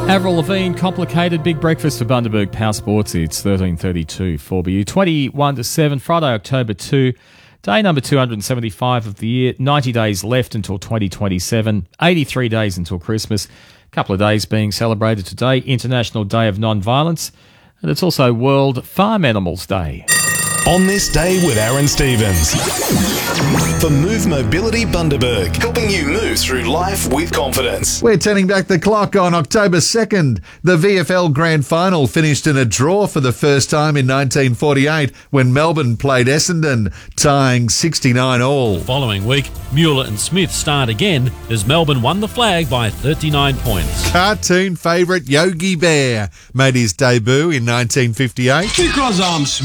Avril Lavigne, Complicated, big breakfast for Bundaberg Power Sports. It's 13:32 4BU. 21 to 7, Friday, October 2, day number 275 of the year. 90 days left until 2027, 83 days until Christmas. A couple of days being celebrated today. International Day of Non-Violence, and it's also World Farm Animals Day. On this day with Aaron Stevens. For Move Mobility Bundaberg, helping you move through life with confidence. We're turning back the clock on October 2nd. The VFL Grand Final finished in a draw for the first time in 1948 when Melbourne played Essendon, tying 69 all. Following week, Mueller and Smith start again as Melbourne won the flag by 39 points. Cartoon favourite Yogi Bear made his debut in 1958. Because I'm